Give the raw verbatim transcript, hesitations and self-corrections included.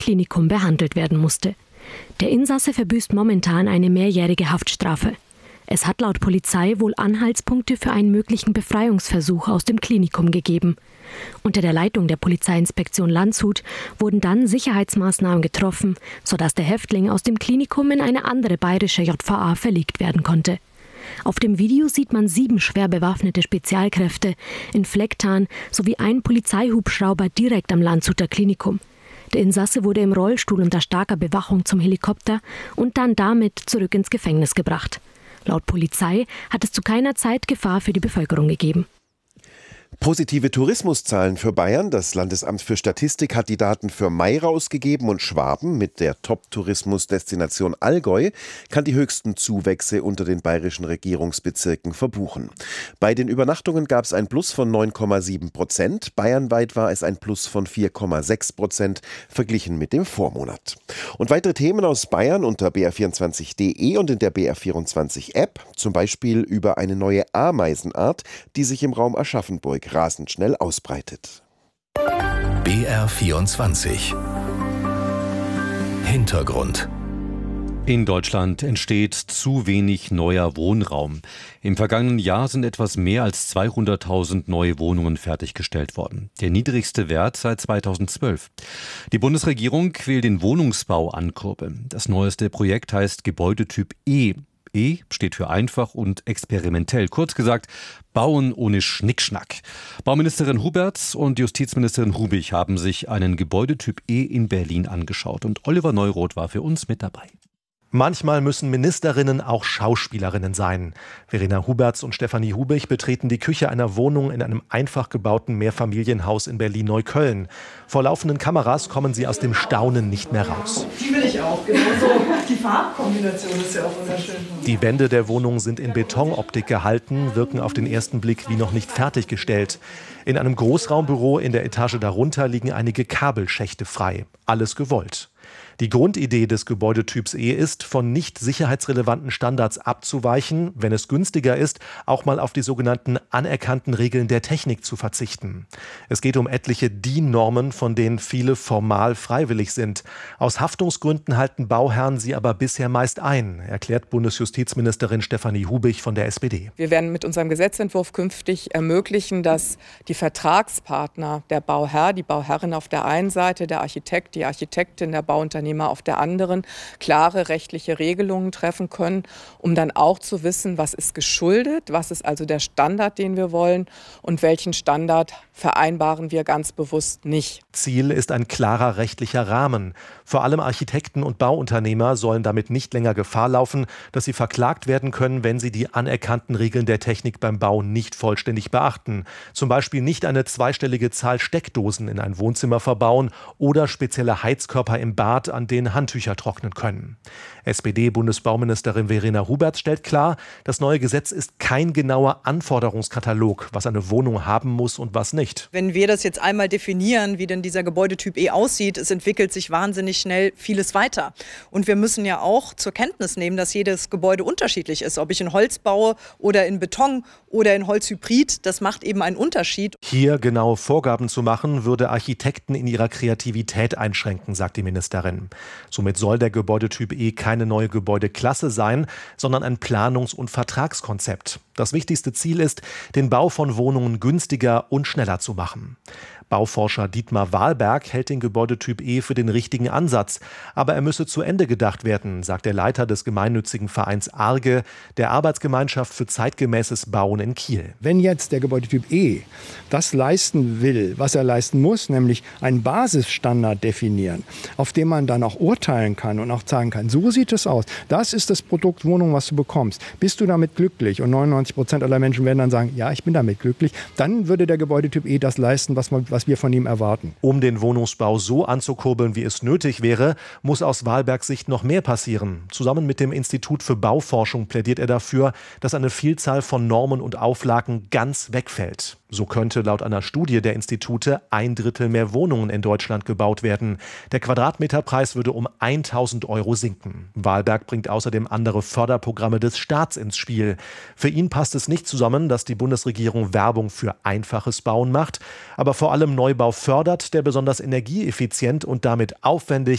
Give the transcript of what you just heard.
Klinikum behandelt werden musste. Der Insasse verbüßt momentan eine mehrjährige Haftstrafe. Es hat laut Polizei wohl Anhaltspunkte für einen möglichen Befreiungsversuch aus dem Klinikum gegeben. Unter der Leitung der Polizeiinspektion Landshut wurden dann Sicherheitsmaßnahmen getroffen, sodass der Häftling aus dem Klinikum in eine andere bayerische J V A verlegt werden konnte. Auf dem Video sieht man sieben schwer bewaffnete Spezialkräfte in Flecktarn sowie einen Polizeihubschrauber direkt am Landshuter Klinikum. Der Insasse wurde im Rollstuhl unter starker Bewachung zum Helikopter und dann damit zurück ins Gefängnis gebracht. Laut Polizei hat es zu keiner Zeit Gefahr für die Bevölkerung gegeben. Positive Tourismuszahlen für Bayern. Das Landesamt für Statistik hat die Daten für Mai rausgegeben und Schwaben mit der Top-Tourismusdestination Allgäu kann die höchsten Zuwächse unter den bayerischen Regierungsbezirken verbuchen. Bei den Übernachtungen gab es ein Plus von neun Komma sieben Prozent. Bayernweit war es ein Plus von vier Komma sechs Prozent verglichen mit dem Vormonat. Und weitere Themen aus Bayern unter b r vierundzwanzig punkt d e und in der B R vierundzwanzig App, zum Beispiel über eine neue Ameisenart, die sich im Raum Aschaffenburg rasend schnell ausbreitet. B R vierundzwanzig Hintergrund. In Deutschland entsteht zu wenig neuer Wohnraum. Im vergangenen Jahr sind etwas mehr als zweihunderttausend neue Wohnungen fertiggestellt worden. Der niedrigste Wert seit zweitausendzwölf. Die Bundesregierung will den Wohnungsbau ankurbeln. Das neueste Projekt heißt Gebäudetyp E. E steht für einfach und experimentell. Kurz gesagt, Bauen ohne Schnickschnack. Bauministerin Huberts und Justizministerin Hubig haben sich einen Gebäudetyp E in Berlin angeschaut. Und Oliver Neuroth war für uns mit dabei. Manchmal müssen Ministerinnen auch Schauspielerinnen sein. Verena Huberts und Stefanie Hubig betreten die Küche einer Wohnung in einem einfach gebauten Mehrfamilienhaus in Berlin-Neukölln. Vor laufenden Kameras kommen sie aus dem Staunen nicht mehr raus. Die will ich auch, genau so. Die Farbkombination ist ja auch wunderschön. Die Wände der Wohnung sind in Betonoptik gehalten, wirken auf den ersten Blick wie noch nicht fertiggestellt. In einem Großraumbüro in der Etage darunter liegen einige Kabelschächte frei. Alles gewollt. Die Grundidee des Gebäudetyps E ist, von nicht sicherheitsrelevanten Standards abzuweichen, wenn es günstiger ist, auch mal auf die sogenannten anerkannten Regeln der Technik zu verzichten. Es geht um etliche D I N-Normen, von denen viele formal freiwillig sind. Aus Haftungsgründen halten Bauherren sie aber bisher meist ein, erklärt Bundesjustizministerin Stefanie Hubig von der S P D. Wir werden mit unserem Gesetzentwurf künftig ermöglichen, dass die Vertragspartner, der Bauherr, die Bauherrin auf der einen Seite, der Architekt, die Architektin, der Bauunternehmer auf der anderen klare rechtliche Regelungen treffen können, um dann auch zu wissen, was ist geschuldet, was ist also der Standard, den wir wollen und welchen Standard vereinbaren wir ganz bewusst nicht. Ziel ist ein klarer rechtlicher Rahmen. Vor allem Architekten und Bauunternehmer sollen damit nicht länger Gefahr laufen, dass sie verklagt werden können, wenn sie die anerkannten Regeln der Technik beim Bau nicht vollständig beachten. Zum Beispiel nicht eine zweistellige Zahl Steckdosen in ein Wohnzimmer verbauen oder spezielle Heizkörper im Bad, an denen Handtücher trocknen können. S P D-Bundesbauministerin Verena Huberts stellt klar, das neue Gesetz ist kein genauer Anforderungskatalog, was eine Wohnung haben muss und was nicht. Wenn wir das jetzt einmal definieren, wie denn dieser Gebäudetyp E aussieht, es entwickelt sich wahnsinnig schnell vieles weiter. Und wir müssen ja auch zur Kenntnis nehmen, dass jedes Gebäude unterschiedlich ist. Ob ich in Holz baue oder in Beton oder in Holzhybrid, das macht eben einen Unterschied. Hier genaue Vorgaben zu machen, würde Architekten in ihrer Kreativität einschränken, sagt die Ministerin. Somit soll der Gebäudetyp E keine neue Gebäudeklasse sein, sondern ein Planungs- und Vertragskonzept. Das wichtigste Ziel ist, den Bau von Wohnungen günstiger und schneller zu machen. Bauforscher Dietmar Wahlberg hält den Gebäudetyp E für den richtigen Ansatz. Aber er müsse zu Ende gedacht werden, sagt der Leiter des gemeinnützigen Vereins Arge, der Arbeitsgemeinschaft für zeitgemäßes Bauen in Kiel. Wenn jetzt der Gebäudetyp E das leisten will, was er leisten muss, nämlich einen Basisstandard definieren, auf dem man dann auch urteilen kann und auch sagen kann, so sieht es aus, das ist das Produkt Wohnung, was du bekommst. Bist du damit glücklich? Und neunundneunzig Prozent aller Menschen werden dann sagen, ja, ich bin damit glücklich. Dann würde der Gebäudetyp E das leisten, was man, was wir von ihm erwarten. Um den Wohnungsbau so anzukurbeln, wie es nötig wäre, muss aus Wahlbergs Sicht noch mehr passieren. Zusammen mit dem Institut für Bauforschung plädiert er dafür, dass eine Vielzahl von Normen und Auflagen ganz wegfällt. So könnte laut einer Studie der Institute ein Drittel mehr Wohnungen in Deutschland gebaut werden. Der Quadratmeterpreis würde um tausend Euro sinken. Wahlberg bringt außerdem andere Förderprogramme des Staats ins Spiel. Für ihn passt es nicht zusammen, dass die Bundesregierung Werbung für einfaches Bauen macht, aber vor allem Neubau fördert, der besonders energieeffizient und damit aufwendig